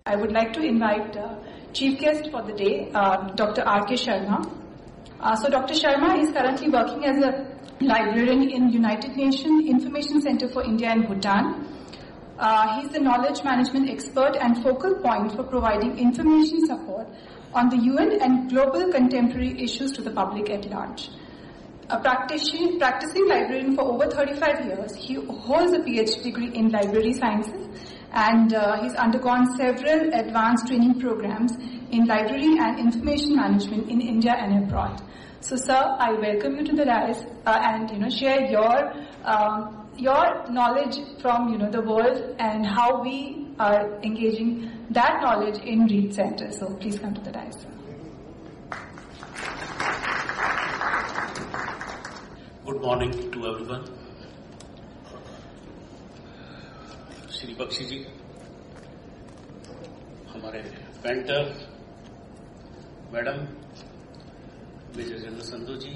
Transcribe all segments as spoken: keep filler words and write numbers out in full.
I would like to invite uh, Chief Guest for the day, uh, Doctor R K Sharma. Uh, so Doctor Sharma is currently working as a librarian in United Nations Information Center for India and Bhutan. Uh, he's the knowledge management expert and focal point for providing information support on the U N and global contemporary issues to the public at large. A practicing, practicing librarian for over thirty-five years, he holds a PhD degree in library sciences, and uh, he's undergone several advanced training programs in library and information management in India and abroad. So, sir, I welcome you to the dais uh, and you know share your um, your knowledge from you know the world and how we are engaging that knowledge in READ Center. So, please come to the dais, sir. Good morning to everyone. Shri Bakshi जी, हमारे painter madam, major general Sandhu ji,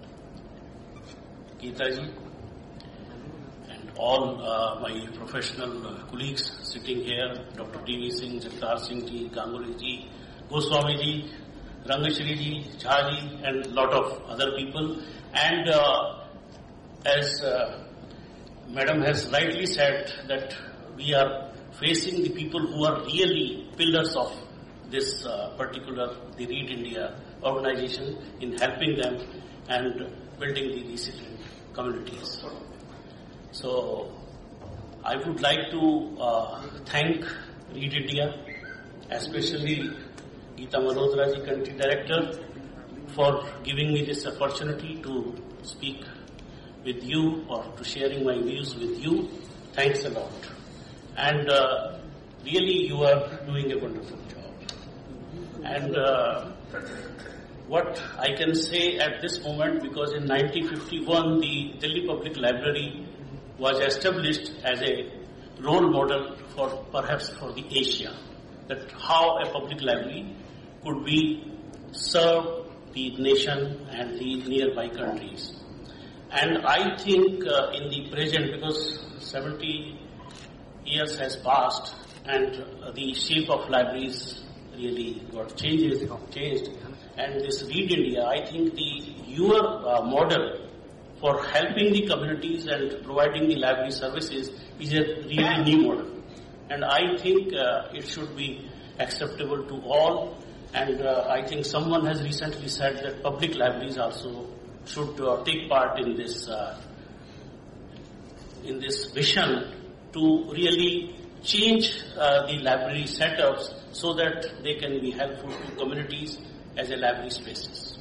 Gita ji, and all uh, my professional uh, colleagues sitting here, Doctor D V Singh, Jagtar Singh ji, Ganguly ji, Goswami ji, Rangashri ji, Jha ji, and lot of other people. And uh, as uh, Madam has rightly said that we are facing the people who are really pillars of this uh, particular, the READ India organization in helping them and building the resilient communities. So I would like to uh, thank READ India, especially Geeta Malhotra ji, Country Director, for giving me this opportunity to speak with you or to sharing my views with you. Thanks a lot. And uh, really you are doing a wonderful job. And uh, what I can say at this moment, because in nineteen fifty-one the Delhi Public Library was established as a role model for perhaps for the Asia, that how a public library could be serve the nation and the nearby countries. And I think uh, in the present, because seventy years has passed and uh, the shape of libraries really got changes, changed. And this READ India, I think the your uh, model for helping the communities and providing the library services is a really new model. And I think uh, it should be acceptable to all. And uh, I think someone has recently said that public libraries also should uh, take part in this uh, in this vision to really change uh, the library setups so that they can be helpful to communities as a library spaces.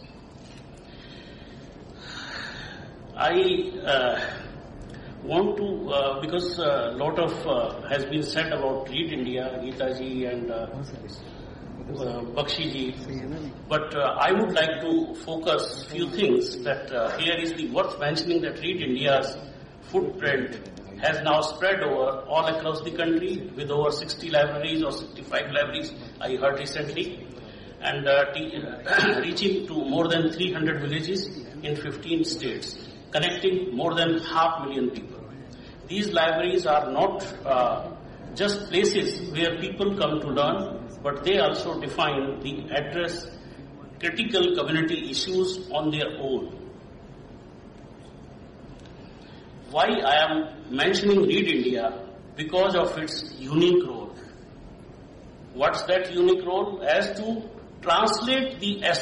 I uh, want to, uh, because a lot of uh, has been said about READ India, Geeta ji and uh, uh, Bakshi ji, but uh, I would like to focus few things that uh, here is the worth mentioning that READ India's footprint has now spread over all across the country with over sixty libraries or sixty-five libraries, I heard recently, and uh, t- reaching to more than three hundred villages in fifteen states, connecting more than half million people. These libraries are not uh, just places where people come to learn, but they also define the address critical community issues on their own. Why I am mentioning READ India? Because of its unique role. What's that unique role? As to translate the